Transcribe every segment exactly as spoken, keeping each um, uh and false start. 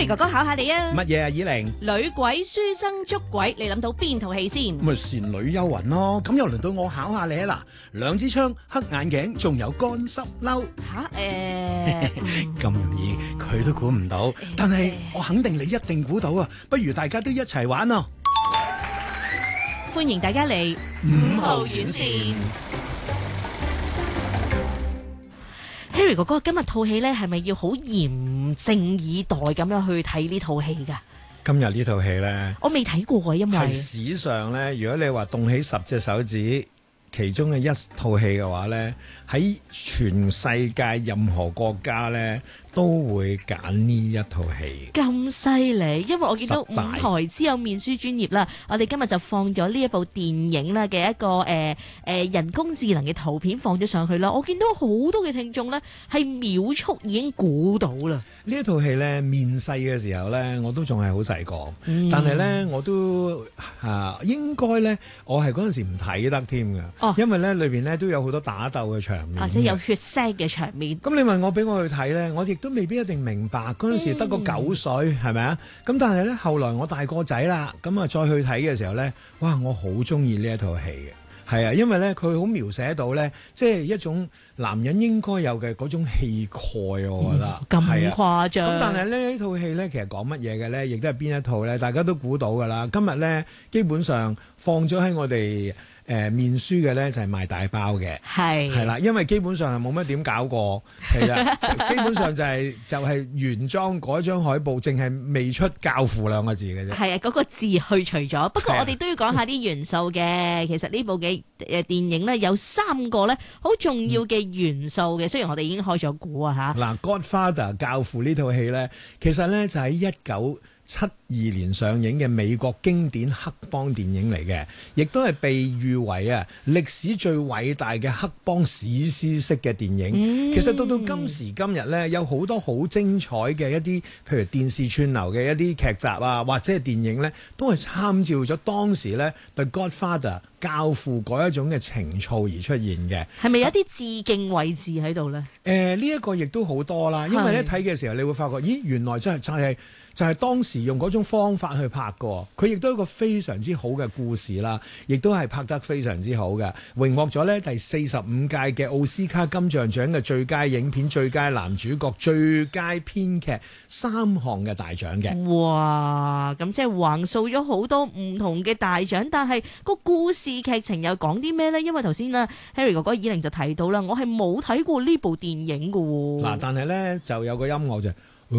Harry 哥哥考下你啊！ 乜嘢啊？以玲， 女鬼書生捉鬼，你諗到邊套戲先？ 咪倩女幽魂咯。咁又輪到我考下你啊！嗱，兩支槍、黑眼鏡，仲有乾濕褸。 吓誒， 咁容易佢都估唔到，但係我肯定你一定估到啊！不如大家都一齊玩咯！ 歡迎大家嚟五號院線。Harry 哥哥，今日套戲咧係咪要好嚴正以待咁樣去睇呢套戲㗎？ 今日呢套戲咧， 我未睇過啊，因為係史上咧，如果你話動起十隻手指，其中嘅一套戲嘅話咧，喺全世界任何國家咧都會揀呢一套戲。 咁犀利，因為我見到舞台之有面書專頁啦，我哋今日就放咗呢一部電影啦嘅一個誒誒、呃呃、人工智能嘅圖片放咗上去啦。我見到好多嘅聽眾咧係秒速已經估到啦。 呢一套戲咧面世嘅時候咧，我都仲係好細個，嗯、但係咧我都啊應該咧我係嗰陣時唔睇得添㗎，哦、因為咧裏邊咧都有好多打鬥嘅場面， 或者、啊、有血腥嘅場面。 咁你問我俾我去睇咧，我亦都未必一定明白。嗰陣時得個九歲係咪啊？咁但係咧後來我大個仔啦，咁啊再去睇嘅時候咧，哇！我好中意呢一套戲嘅。係啊，因為咧佢好描寫到咧，即係一種男人應該有嘅嗰種氣概，我覺得咁、嗯、誇張。 咁但係咧呢套戲咧，其實講乜嘢嘅咧，亦都係邊一套咧？大家都估到㗎啦。今日咧基本上放咗喺我哋誒、呃、面書嘅咧，就係、是、賣大包嘅，係係啦，因為基本上係冇乜點搞過，係啦，基本上就係、是、就係、是、原裝嗰張海報，淨係未出教父兩個字嘅啫。係啊，嗰、那個字去除咗。不過我哋都要講下啲元素嘅。其實呢部嘅誒電影咧有三個咧好重要嘅元素嘅。嗯、雖然我哋已經開咗估啊嚇。嗱， 《Godfather》教父呢套戲咧，其實咧就喺一九七二年上映嘅美國經典黑幫電影嚟嘅，亦都係被譽為啊歷史最偉大嘅黑幫史詩式嘅電影。嗯、其實到到今時今日咧，有好多好精彩嘅一啲，譬如電視串流嘅一啲劇集啊，或者係電影咧，都係參照咗當時咧《The Godfather》教父嗰一種嘅情操而出現嘅。係咪有啲致敬位置喺度咧？誒、 呃，呢、這、一個亦都好多啦，因為咧睇嘅時候，你會發覺，咦，原來真係就係、是。就係當時用嗰種方法去拍嘅，佢亦都係一個非常之好嘅故事啦，亦都係拍得非常之好嘅，榮獲咗呢第四十五屆嘅奧斯卡金像獎嘅最佳影片、最佳男主角、最佳編劇三項嘅大獎嘅。 哇！咁即係橫掃咗好多唔同嘅大獎，但係個故事劇情又講啲咩呢？因為頭先啦 Harry 哥哥以玲就提到啦，我係冇睇過呢部電影㗎喎。 嗱，但係呢就有個音樂就。誒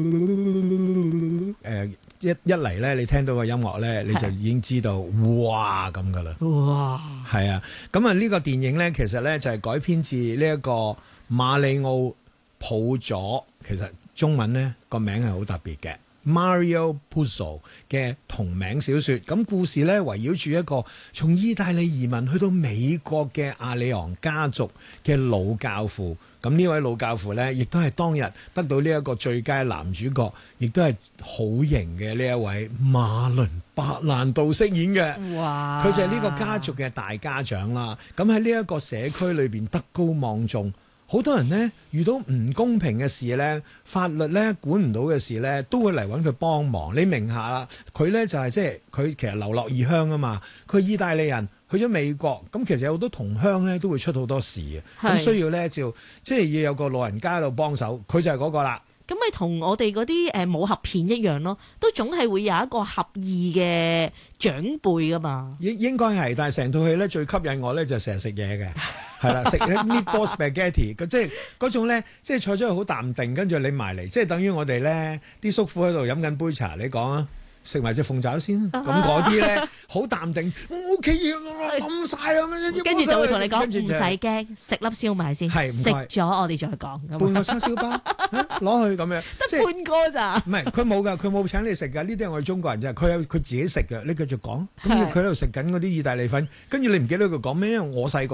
一一嚟咧，你聽到個音樂咧，你就已經知道哇咁噶啦。哇，係啊，咁啊呢個電影咧，其實咧就係改編自呢一個馬里奧普佐，其實中文咧個名係好特別嘅。Mario Puzo 嘅同名小說，咁故事咧圍繞住一個從意大利移民去到美國嘅阿里昂家族嘅老教父，咁呢位老教父咧，亦都係當日得到呢一個最佳男主角，亦都係好型嘅呢一位馬倫白蘭度飾演嘅。哇！佢就係呢個家族嘅大家長啦。咁喺呢一個社區裏邊德高望重。好多人呢，遇到唔公平嘅事呢，法律呢管唔到嘅事呢，都會嚟揾佢幫忙。你明下啦，佢呢就係即係佢其實流落異鄉啊嘛。佢意大利人去咗美國，咁其實有好多同鄉呢都會出好多事嘅，咁需要呢，就即係要有個老人家喺度幫手，佢就係嗰個啦。 咁咪同我哋嗰啲誒武俠片一樣咯，都總係會有一個合意嘅長輩噶嘛。 應應該係，但係成套戲咧最吸引我咧就成日食嘢嘅，係啦，食 meatball spaghetti，即係嗰種咧，即係坐咗好淡定，跟住你埋嚟，即係等於我哋咧啲叔父喺度飲緊杯茶，你講啊。食埋隻鳳爪先，咁嗰啲咧好淡定，我屋企嘢冧晒啊！ 跟住就會同你講唔使驚，食粒燒賣先，食咗我哋再講。 半個叉燒包攞去咁樣， 得半個咋？ 唔係佢冇㗎，佢冇請你食㗎。呢啲係我哋中國人啫，佢有佢自己食嘅。你繼續講，咁佢喺度食緊嗰啲意大利粉，跟住你唔記得佢講咩？因為我細個。